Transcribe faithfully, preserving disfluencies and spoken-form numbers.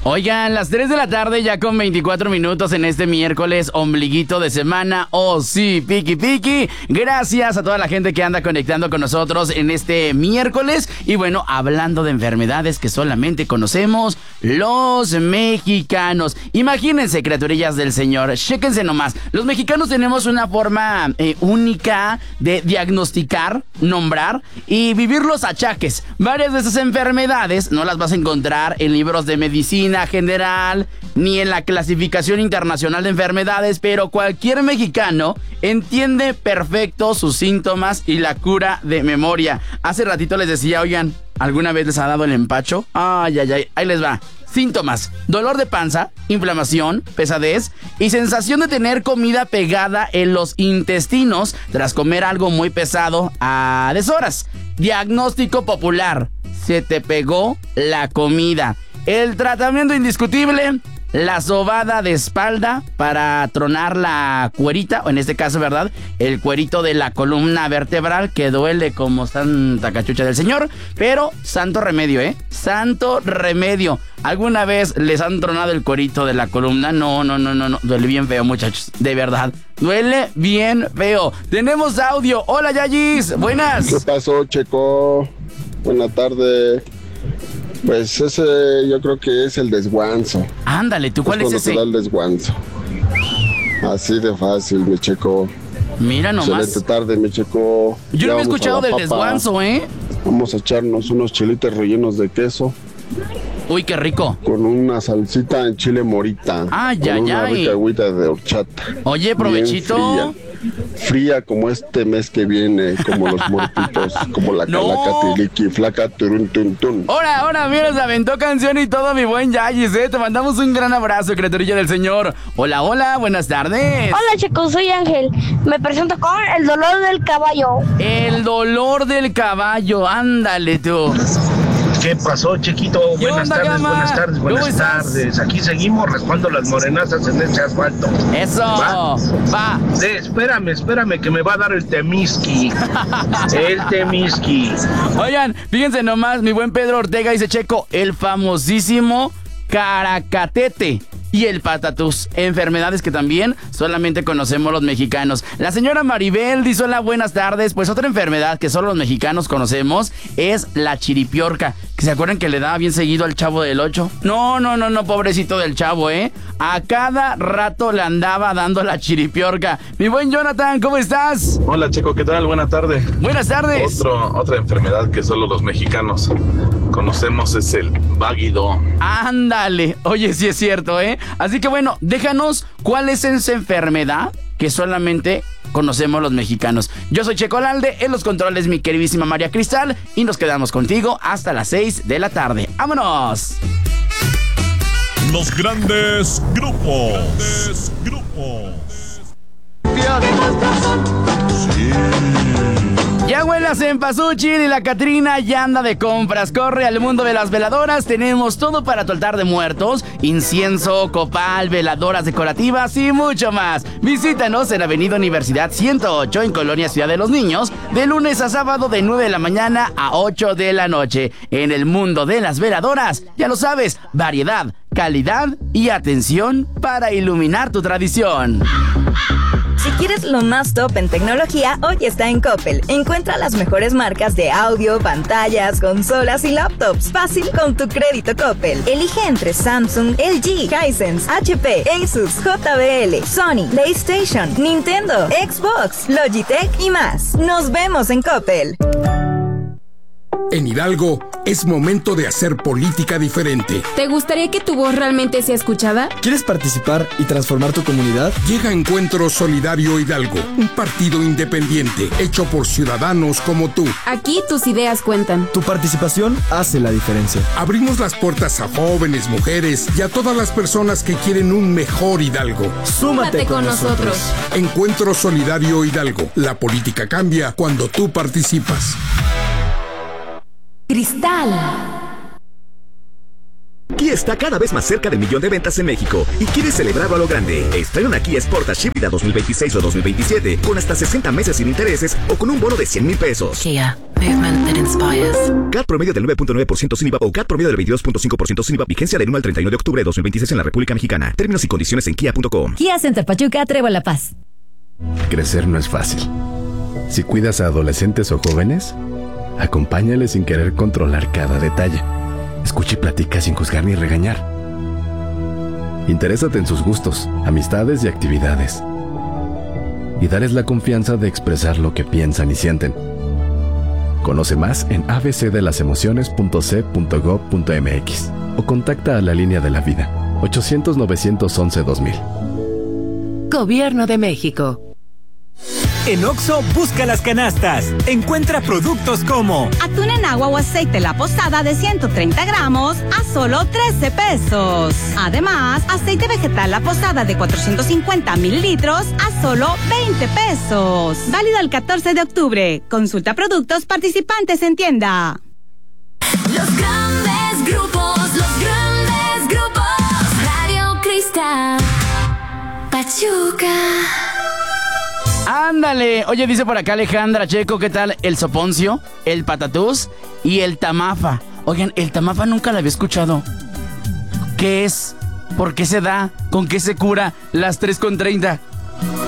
Oigan, las tres de la tarde ya con veinticuatro minutos en este miércoles ombliguito de semana. Oh sí, piqui piqui. Gracias a toda la gente que anda conectando con nosotros en este miércoles. Y bueno, hablando de enfermedades que solamente conocemos los mexicanos. Imagínense, criaturillas del Señor, chéquense nomás. Los mexicanos tenemos una forma eh, única de diagnosticar, nombrar y vivir los achaques. Varias de esas enfermedades no las vas a encontrar en libros de medicina general ni en la clasificación internacional de enfermedades, pero cualquier mexicano entiende perfecto sus síntomas y la cura de memoria. Hace ratito les decía, oigan, ¿alguna vez les ha dado el empacho? Ay, ay, ay, ahí les va. Síntomas: dolor de panza, inflamación, pesadez y sensación de tener comida pegada en los intestinos tras comer algo muy pesado a deshoras. Diagnóstico popular: se te pegó la comida. El tratamiento indiscutible: la sobada de espalda para tronar la cuerita, o en este caso, ¿verdad?, el cuerito de la columna vertebral que duele como santa cachucha del Señor, pero santo remedio, ¿eh? Santo remedio. ¿Alguna vez les han tronado el cuerito de la columna? No, no, no, no, no. Duele bien feo, muchachos. De verdad. Duele bien feo. Tenemos audio. Hola, Yayis. Buenas. ¿Qué pasó, Checo? Buena tarde. Pues ese yo creo que es el desguanzo. Ándale, ¿tú cuál es, es ese? Te da el desguanzo. Así de fácil, mi Checo. Mira nomás. Excelente tarde, mi Checo. Yo ya no me he escuchado del papa. Desguanzo, ¿eh? Vamos a echarnos unos chilitos rellenos de queso. Uy, qué rico. Con una salsita en chile morita. Ay, con ay, una ay. rica agüita de horchata. Oye, provechito. Fría como este mes que viene, como los muertitos, como la no. calaca tiliqui, flaca turun tun tun. Ahora, ahora, mira, se aventó canción y todo, mi buen Yayis, ¿eh? Te mandamos un gran abrazo, criaturilla del Señor. Hola, hola, buenas tardes. Hola, chicos, soy Ángel. Me presento con el dolor del caballo. El dolor del caballo, ándale tú. ¿Qué pasó, chiquito? Buenas tardes, Gama? buenas tardes, buenas tardes. Aquí seguimos raspando las morenazas en este asfalto. Eso, va. va. Sí, espérame, espérame, que me va a dar el temisqui. El temisqui. Oigan, fíjense nomás, mi buen Pedro Ortega dice, Checo, el famosísimo caracatete y el patatús, enfermedades que también solamente conocemos los mexicanos. La señora Maribel dice, hola, buenas tardes. Pues otra enfermedad que solo los mexicanos conocemos es la chiripiorca. ¿Que se acuerdan que le daba bien seguido al Chavo del Ocho? No, no, no, no, pobrecito del Chavo, ¿eh? A cada rato le andaba dando la chiripiorca. Mi buen Jonathan, ¿cómo estás? Hola, Checo, ¿qué tal? Buenas tardes. Buenas tardes. Otro, otra enfermedad que solo los mexicanos conocemos es el váguido. Ándale. Oye, sí es cierto, ¿eh? Así que bueno, déjanos cuál es esa enfermedad que solamente conocemos los mexicanos. Yo soy Checo Lalde, en los controles mi queridísima María Cristal, y nos quedamos contigo hasta las seis de la tarde. ¡Vámonos! Los grandes grupos. Grandes grupos. Sí. Ya huele a cempasúchil y la Catrina ya anda de compras. Corre al mundo de las veladoras. Tenemos todo para tu altar de muertos: incienso, copal, veladoras decorativas y mucho más. Visítanos en Avenida Universidad ciento ocho en Colonia Ciudad de los Niños, de lunes a sábado de nueve de la mañana a ocho de la noche. En el mundo de las veladoras, ya lo sabes, variedad, calidad y atención para iluminar tu tradición. Si quieres lo más top en tecnología, hoy está en Coppel. Encuentra las mejores marcas de audio, pantallas, consolas y laptops. Fácil con tu crédito Coppel. Elige entre Samsung, L G, Hisense, H P, Asus, J B L, Sony, PlayStation, Nintendo, Xbox, Logitech y más. Nos vemos en Coppel. En Hidalgo es momento de hacer política diferente. ¿Te gustaría que tu voz realmente sea escuchada? ¿Quieres participar y transformar tu comunidad? Llega Encuentro Solidario Hidalgo, un partido independiente hecho por ciudadanos como tú. Aquí tus ideas cuentan. Tu participación hace la diferencia. Abrimos las puertas a jóvenes, mujeres y a todas las personas que quieren un mejor Hidalgo. Súmate con, con nosotros. nosotros. Encuentro Solidario Hidalgo. La política cambia cuando tú participas. Cristal. ¿Qué Kia está cada vez más cerca del millón de ventas en México y quiere celebrarlo a lo grande. Estrena una Kia Sportage híbrida dos mil veintiséis o dos mil veintisiete con hasta sesenta meses sin intereses o con un bono de cien mil pesos. Kia, movement that inspires. C A T promedio del nueve punto nueve por ciento sin I V A o C A T promedio del veintidós punto cinco por ciento sin I V A. Vigencia del uno al treinta y uno de octubre de dos mil veintiséis en la República Mexicana. Términos y condiciones en kia punto com. Kia Center Pachuca, Trébol La Paz. Crecer no es fácil. Si cuidas a adolescentes o jóvenes, acompáñales sin querer controlar cada detalle. Escucha y platica sin juzgar ni regañar. Interésate en sus gustos, amistades y actividades. Y dales la confianza de expresar lo que piensan y sienten. Conoce más en a b c de las emociones punto c punto gob punto m x o contacta a la línea de la vida ochocientos, novecientos once, dos mil. Gobierno de México. En Oxxo, busca las canastas. Encuentra productos como atún en agua o aceite La Posada de ciento treinta gramos a solo trece pesos. Además, aceite vegetal La Posada de cuatrocientos cincuenta mililitros a solo veinte pesos. Válido el catorce de octubre. Consulta productos participantes en tienda. Los grandes grupos, los grandes grupos. Radio Cristal, Pachuca. Ándale, oye, dice por acá Alejandra Checo, ¿qué tal? El soponcio, el patatús y el tamafa. Oigan, el tamafa nunca lo había escuchado. ¿Qué es? ¿Por qué se da? ¿Con qué se cura? Las tres con treinta.